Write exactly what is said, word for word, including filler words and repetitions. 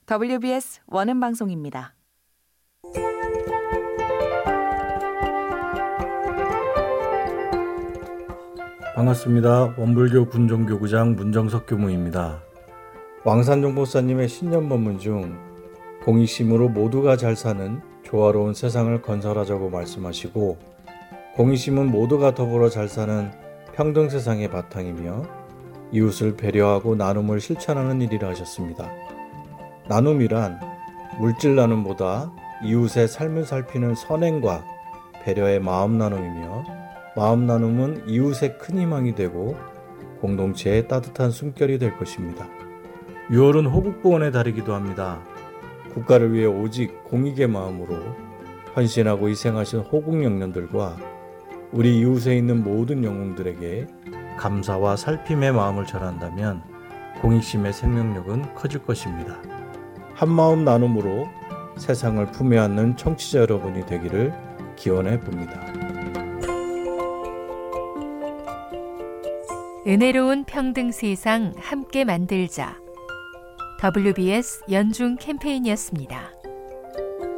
더블유비에스 원음 방송입니다. 반갑습니다. 원불교 군종교구장 문정석 교무입니다. 왕산종 보사님의 신년법문 중 공이심으로 모두가 잘 사는 조화로운 세상을 건설하자고 말씀하시고, 공이심은 모두가 더불어 잘 사는 평등 세상의 바탕이며 이웃을 배려하고 나눔을 실천하는 일이라 하셨습니다. 나눔이란 물질 나눔보다 이웃의 삶을 살피는 선행과 배려의 마음 나눔이며, 마음 나눔은 이웃의 큰 희망이 되고 공동체의 따뜻한 숨결이 될 것입니다. 유월은 호국보원의 달이기도 합니다. 국가를 위해 오직 공익의 마음으로 헌신하고 희생하신 호국 영령들과 우리 이웃에 있는 모든 영웅들에게 감사와 살핌의 마음을 전한다면 공익심의 생명력은 커질 것입니다. 한마음 나눔으로 세상을 품에 안는 청취자 여러분이 되기를 기원해 봅니다. 은혜로운 평등 세상 함께 만들자. 더블유비에스 연중 캠페인이었습니다.